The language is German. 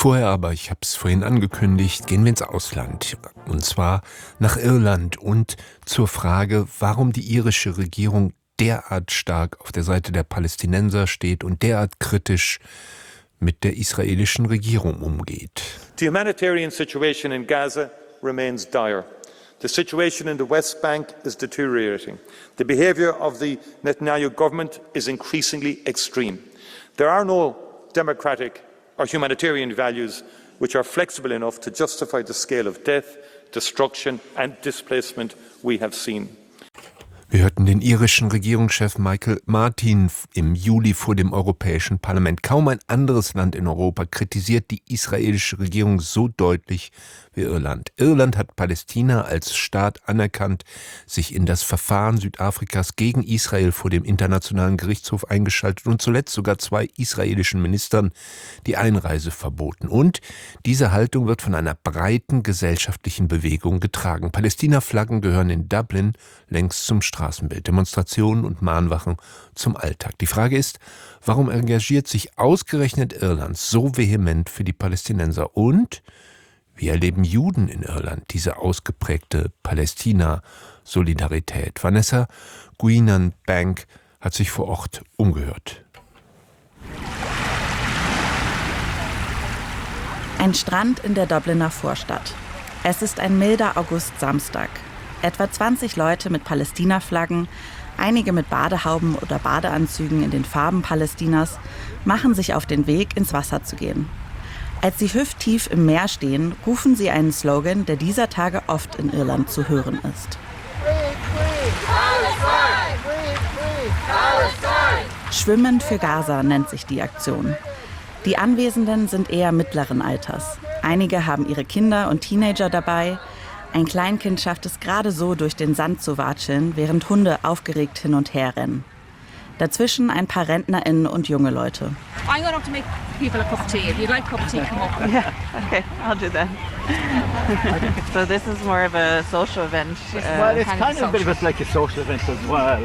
Vorher aber, ich habe es vorhin angekündigt, gehen wir ins Ausland. Und zwar nach Irland und zur Frage, warum die irische Regierung derart stark auf der Seite der Palästinenser steht und derart kritisch mit der israelischen Regierung umgeht. The humanitarian situation in Gaza remains dire. The situation in the West Bank is deteriorating. The behaviour of the Netanyahu government is increasingly extreme. There are no democratic or humanitarian values which are flexible enough to justify the scale of death, destruction and displacement we have seen. Wir hörten den irischen Regierungschef Michael Martin im Juli vor dem Europäischen Parlament. Kaum ein anderes Land in Europa kritisiert die israelische Regierung so deutlich wie Irland. Irland hat Palästina als Staat anerkannt, sich in das Verfahren Südafrikas gegen Israel vor dem Internationalen Gerichtshof eingeschaltet und zuletzt sogar 2 israelischen Ministern die Einreise verboten. Und diese Haltung wird von einer breiten gesellschaftlichen Bewegung getragen. Palästina-Flaggen gehören in Dublin längst zum Straßenbild, Demonstrationen und Mahnwachen zum Alltag. Die Frage ist, warum engagiert sich ausgerechnet Irland so vehement für die Palästinenser? Und wie erleben Juden in Irland diese ausgeprägte Palästina-Solidarität? Vanessa Guinan-Bank hat sich vor Ort umgehört. Ein Strand in der Dubliner Vorstadt. Es ist ein milder August-Samstag. Etwa 20 Leute mit Palästina-Flaggen, einige mit Badehauben oder Badeanzügen in den Farben Palästinas, machen sich auf den Weg, ins Wasser zu gehen. Als sie hüfttief im Meer stehen, rufen sie einen Slogan, der dieser Tage oft in Irland zu hören ist. Schwimmen für Gaza nennt sich die Aktion. Die Anwesenden sind eher mittleren Alters. Einige haben ihre Kinder und Teenager dabei. Ein Kleinkind schafft es gerade so, durch den Sand zu watscheln, während Hunde aufgeregt hin und her rennen. Dazwischen ein paar RentnerInnen und junge Leute. I'm going to make people a cup of tea. If you'd like a cup of tea, come up. Yeah, okay, I'll do that. So this is more of a social event. Well, it's kind of a bit of like a social event as well.